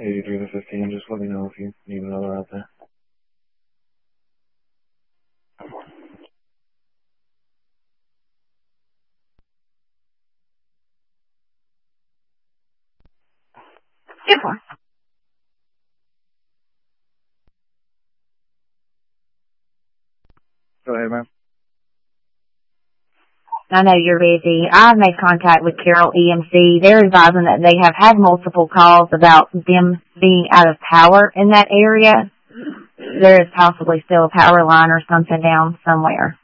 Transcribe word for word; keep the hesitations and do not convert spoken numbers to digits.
eighty-three to fifteen, just let me know if you need another out there. Good one. Go ahead, ma'am. I know you're busy. I've made contact with Carroll E M C. They're advising that they have had multiple calls about them being out of power in that area. There is possibly still a power line or something down somewhere.